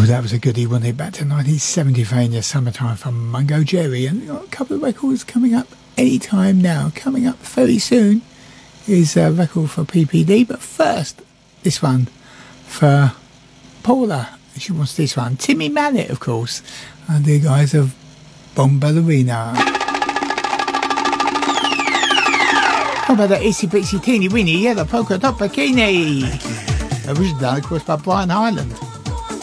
that was a goodie, wasn't it? Back to 1975 in the summertime from Mungo Jerry. And we've got a couple of records coming up any time now. Coming up very soon is a record for PPD. But first, this one for Paula. She wants this one. Timmy Mallet, of course. And the guys of Bomb Ballerina. How about that itsy bitsy teeny weeny yellow polka dot bikini? Originally done, of course, by Brian Hyland.